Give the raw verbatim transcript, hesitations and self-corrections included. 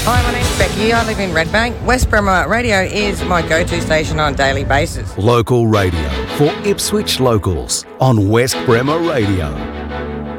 Hi, my name's Becky. I live in Redbank. West Bremer Radio is my go-to station on a daily basis. Local radio for Ipswich locals on West Bremer Radio.